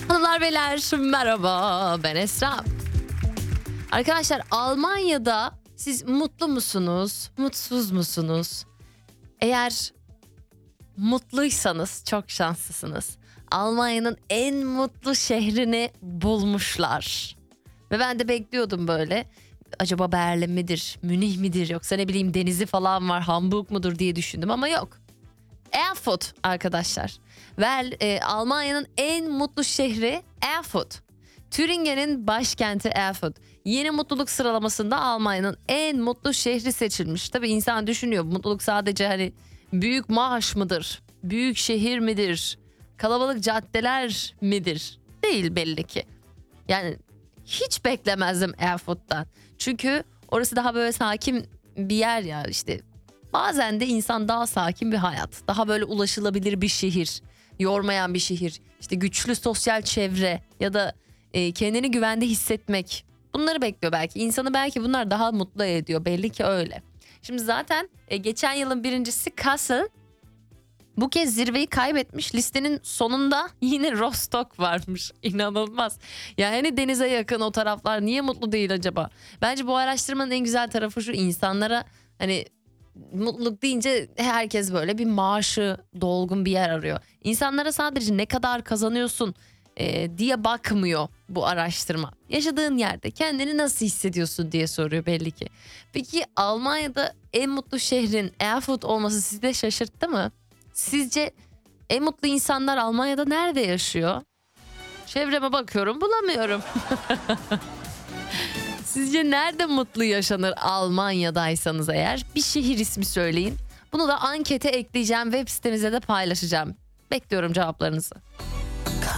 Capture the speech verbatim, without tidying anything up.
Hanımlar beyler merhaba, ben Esra. Arkadaşlar, Almanya'da siz mutlu musunuz, mutsuz musunuz? Eğer mutluysanız çok şanslısınız. Almanya'nın en mutlu şehrini bulmuşlar. Ve ben de bekliyordum böyle. Acaba Berlin midir, Münih midir, yoksa ne bileyim denizi falan var, Hamburg mudur diye düşündüm ama yok. Erfurt arkadaşlar. Ve e, Almanya'nın en mutlu şehri Erfurt. Thüringen'in başkenti Erfurt. Yeni mutluluk sıralamasında Almanya'nın en mutlu şehri seçilmiş. Tabii insan düşünüyor, mutluluk sadece hani büyük maaş mıdır? Büyük şehir midir? Kalabalık caddeler midir? Değil belli ki. Yani hiç beklemezdim Erfurt'tan. Çünkü orası daha böyle sakin bir yer ya işte. Bazen de insan daha sakin bir hayat, daha böyle ulaşılabilir bir şehir, yormayan bir şehir, işte güçlü sosyal çevre ya da e, kendini güvende hissetmek. Bunları bekliyor belki. İnsanı belki bunlar daha mutlu ediyor. Belli ki öyle. Şimdi zaten e, geçen yılın birincisi Kassel. Bu kez zirveyi kaybetmiş. Listenin sonunda yine Rostock varmış. İnanılmaz. Yani denize yakın o taraflar niye mutlu değil acaba? Bence bu araştırmanın en güzel tarafı şu: insanlara hani mutluluk deyince herkes böyle bir maaşı dolgun bir yer arıyor. İnsanlara sadece ne kadar kazanıyorsun e, diye bakmıyor bu araştırma. Yaşadığın yerde kendini nasıl hissediyorsun diye soruyor belli ki. Peki Almanya'da en mutlu şehrin Erfurt olması sizi de şaşırttı mı? Sizce en mutlu insanlar Almanya'da nerede yaşıyor? Çevreme bakıyorum, bulamıyorum. Sizce nerede mutlu yaşanır Almanya'daysanız eğer? Bir şehir ismi söyleyin. Bunu da ankete ekleyeceğim, web sitemize de paylaşacağım. Bekliyorum cevaplarınızı.